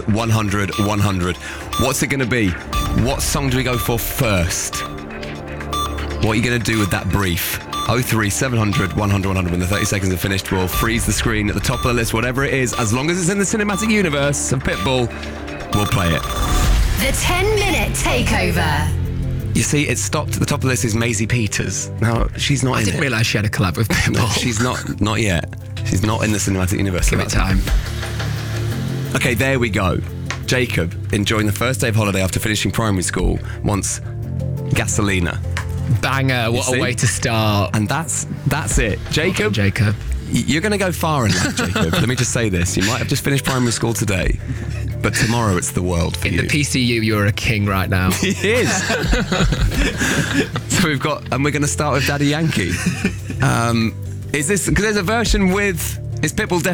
100 100. What's it going to be? What song do we go for first? What are you going to do with that brief? 03 700 100 100. When the 30 seconds are finished, we'll freeze the screen at the top of the list, whatever it is. As long as it's in the cinematic universe of Pitbull, we'll play it. The 10-minute takeover. You see, it stopped at the top of the list is Maisie Peters. Now, she's not in it. I didn't realise she had a collab with Pitbull. No, she's not yet. She's not in the cinematic universe. Give it time. Okay, there we go. Jacob, enjoying the first day of holiday after finishing primary school, wants Gasolina. Banger, what a way to start. And that's it. Jacob, Jacob. You're going to go far in life, Jacob. Let me just say this. You might have just finished primary school today, but tomorrow it's the world for you. In the PCU, you're a king right now. He is. So we're going to start with Daddy Yankee. Is this, because there's a version with, is Pitbull definitely